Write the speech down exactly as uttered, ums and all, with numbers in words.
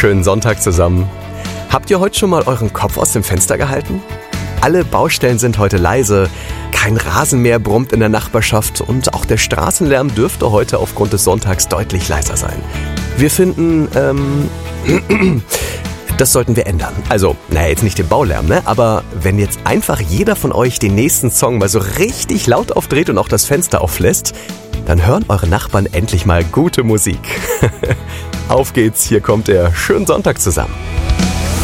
Schönen Sonntag zusammen. Habt ihr heute schon mal euren Kopf aus dem Fenster gehalten? Alle Baustellen sind heute leise, kein Rasenmäher brummt in der Nachbarschaft und auch der Straßenlärm dürfte heute aufgrund des Sonntags deutlich leiser sein. Wir finden, ähm, das sollten wir ändern. Also, naja, jetzt nicht den Baulärm, ne? Aber wenn jetzt einfach jeder von euch den nächsten Song mal so richtig laut aufdreht und auch das Fenster auflässt, dann hören eure Nachbarn endlich mal gute Musik. Auf geht's, hier kommt der Schönen Sonntag zusammen.